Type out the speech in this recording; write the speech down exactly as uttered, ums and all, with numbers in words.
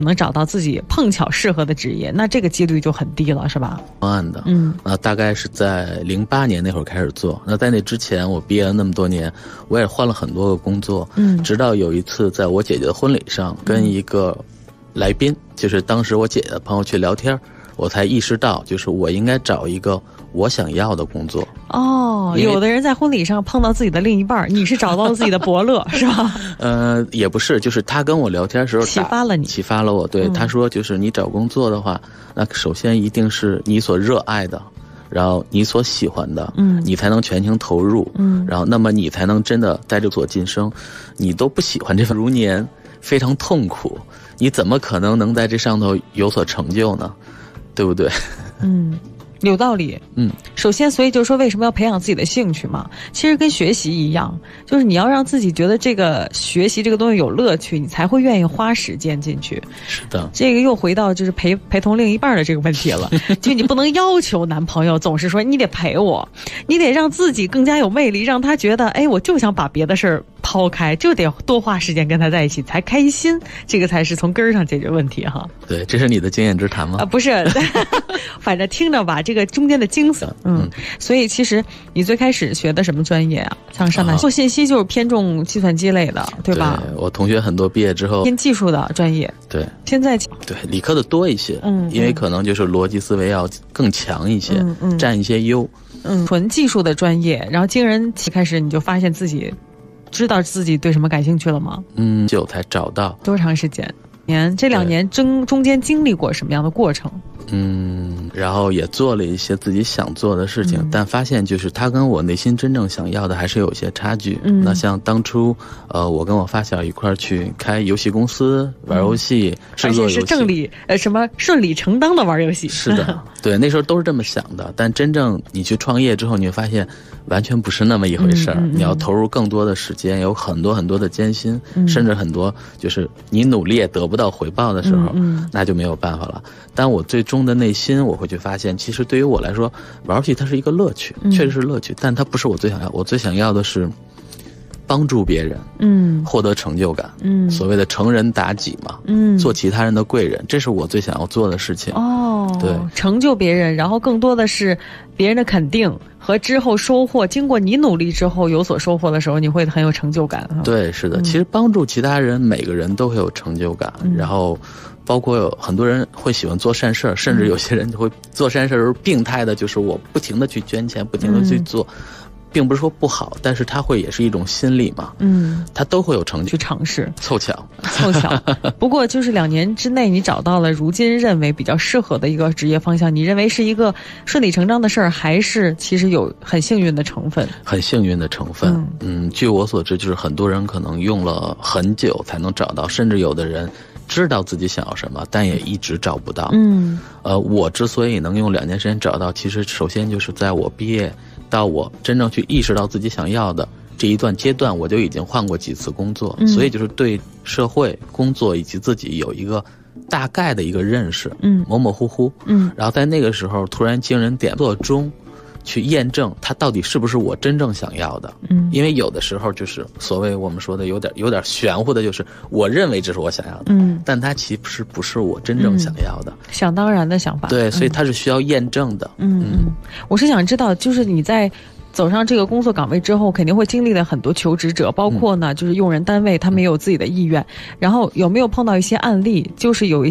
能找到自己碰巧适合的职业，那这个几率就很低了，是吧？ 方案的， 嗯， 呃，大概是在零八年那会儿开始做。那在那之前，我毕业了那么多年，我也换了很多个工作， 嗯， 直到有一次在我姐姐的婚礼上，跟一个来宾，就是当时我姐姐的朋友去聊天，我才意识到，就是我应该找一个我想要的工作。 哦，有的人在婚礼上碰到自己的另一半，你是找到了自己的伯乐，是吧？ 呃，也不是，就是他跟我聊天的时候启发了你， 启发了我。对，嗯、他说，就是你找工作的话，那首先一定是你所热爱的，然后你所喜欢的，嗯，你才能全情投入，嗯，然后那么你才能真的在这所晋升。你都不喜欢这份如年，非常痛苦，你怎么可能能在这上头有所成就呢？对不对？ 嗯。有道理， 嗯， 首先，所以就是说，为什么要培养自己的兴趣嘛？其实跟学习一样，就是你要让自己觉得这个学习这个东西有乐趣，你才会愿意花时间进去。 是的， 这个又回到就是陪陪同另一半的这个问题了，就你不能要求男朋友总是说你得陪我，你得让自己更加有魅力，让他觉得，哎，我就想把别的事儿抛开，就得多花时间跟他在一起才开心，这个才是从根儿上解决问题哈。 对，这是你的经验之谈吗？ 啊，不是，反正听着吧。这个中间的精髓，嗯，所以其实你最开始学的什么专业啊？像上大学做信息就是偏重计算机类的，对吧？ 对，我同学很多毕业之后偏技术的专业， 对， 现在对理科的多一些，嗯，因为可能就是逻辑思维要更强一些，嗯嗯，占一些优， 嗯，纯技术的专业，然后经人开始你就发现自己知道自己对什么感兴趣了吗？ 嗯，就才找到。 多长时间？年这两年中中间经历过什么样的过程？ 嗯，然后也做了一些自己想做的事情，嗯、但发现就是他跟我内心真正想要的还是有些差距。嗯，那像当初，呃，我跟我发小一块儿去开游戏公司，玩游戏，制作游戏， 而且是正理呃什么顺理成章的玩游戏。 是的，对，那时候都是这么想的。但真正你去创业之后，你会发现完全不是那么一回事儿。嗯嗯嗯、你要投入更多的时间，有很多很多的艰辛，嗯、甚至很多就是你努力也得不到回报的时候，嗯嗯、那就没有办法了。但我最终的内心，我会去发现，其实对于我来说，玩游戏它是一个乐趣，嗯、确实是乐趣，但它不是我最想要。我最想要的是帮助别人，嗯，获得成就感，嗯，所谓的成人达己嘛，嗯，做其他人的贵人，这是我最想要做的事情。 哦， 对， 成就别人，然后更多的是别人的肯定和之后收获。经过你努力之后有所收获的时候，你会很有成就感。 对，是的，嗯、其实帮助其他人，每个人都会有成就感，嗯、然后。包括有很多人会喜欢做善事，甚至有些人会做善事的时候病态的，就是我不停的去捐钱，不停的去做，嗯、并不是说不好，但是它会也是一种心理嘛，嗯，它都会有成就， 去尝试， 凑巧， 凑巧。不过就是两年之内，你找到了如今认为比较适合的一个职业方向，你认为是一个顺理成章的事儿，还是其实有很幸运的成分？ 很幸运的成分，嗯，嗯据我所知，就是很多人可能用了很久才能找到，甚至有的人。知道自己想要什么，但也一直找不到。嗯，呃，我之所以能用两年时间找到，其实首先就是在我毕业到我真正去意识到自己想要的这一段阶段，我就已经换过几次工作，嗯、所以就是对社会、工作以及自己有一个大概的一个认识，嗯，模模糊糊，嗯，然后在那个时候突然经人点做中。去验证它到底是不是我真正想要的，嗯，因为有的时候就是所谓我们说的有点有点玄乎的，就是我认为这是我想要的，嗯，但它其实不是我真正想要的， 嗯、想当然的想法， 对，所以它是需要验证的， 嗯嗯，嗯我是想知道，就是你在走上这个工作岗位之后，肯定会经历了很多求职者，包括呢，就是用人单位他们也有自己的意愿，然后有没有碰到一些案例，就是有一些。